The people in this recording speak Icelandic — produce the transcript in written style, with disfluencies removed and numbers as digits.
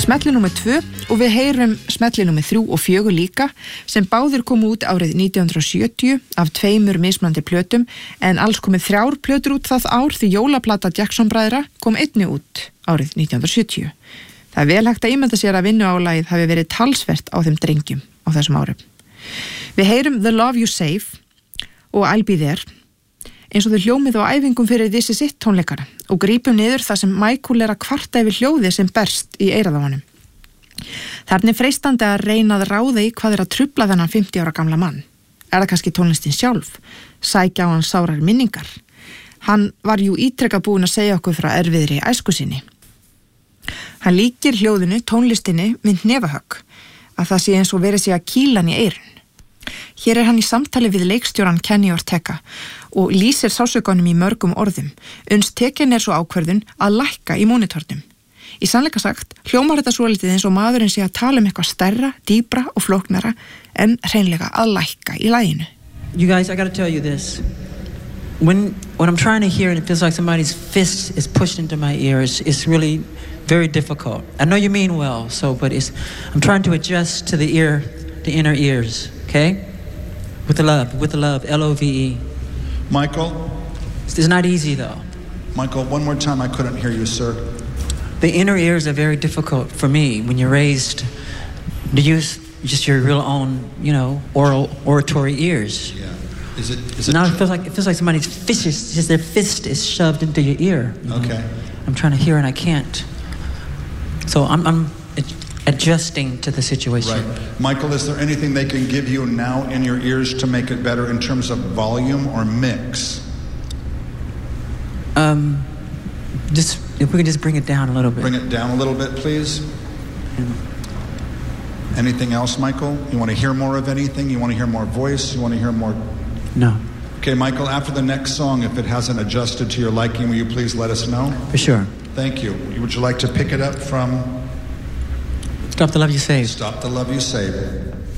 Smelli númer 2 og við heyrum smelli númer 3 og 4 líka sem báðir komu út árið 1970 af 2 mismunandi plötum en alls komið 3 plötur út það ár því jólaplata Jackson bræðra kom einnig út árið 1970. Það vel hægt að ímynda sér að vinnuálagið hafi verið talsvert á þeim drengjum á þessum árum. Við heyrum The Love You Save og I'll Be There eins og þau hljómið á æfingum fyrir This Is It tónleikara og grípum niður það sem Michael að kvarta yfir hljóði sem berst í eyrað á honum. Þarna freistandi að reyna að ráða í hvað að trufla þennan 50 ára gamla mann. Það kannski tónlistin sjálf? Sækja á hann sárar minningar? Hann var jú ítrekað búinn að segja okkur frá erfiðri æsku sinni. Hann líkir hljóðinu, tónlistinni, með hnefahögg, að það sé eins og verið sig að kýla hann í eyrun. Hér hann í samtali við leikstjóran Kenny Ortega og lýsir sásökunum í mörgum orðum. Uns tekin svo ákvörðun að lækka í monitornum. Í sannleika sagt, hljómar þetta svolítið eins og maðurinn sé að tala eitthvað stærra, dýpra og flóknara en hreinlega að lækka í laginu. You guys, I gotta tell you this. When I'm trying to hear and it feels like somebody's fist is pushed into my ears, it's really very difficult. I know you mean well, but I'm trying to adjust to the inner ears, okay? With the love, L-O-V-E. Michael? It's not easy, though. Michael, one more time, I couldn't hear you, sir. The inner ears are very difficult for me when you're raised to use just your real own, oratory ears. Yeah. Is it now it feels like somebody's their fist is shoved into your ear. Okay. I'm trying to hear and I can't. So I'm adjusting to the situation. Right. Michael, is there anything they can give you now in your ears to make it better in terms of volume or mix? If we could just bring it down a little bit. Bring it down a little bit, please. Anything else, Michael? You want to hear more of anything? You want to hear more voice? You want to hear more? No. Okay, Michael, after the next song, if it hasn't adjusted to your liking, will you please let us know? For sure. Thank you. Would you like to pick it up from... Stop the Love You Save. Stop the Love You Save.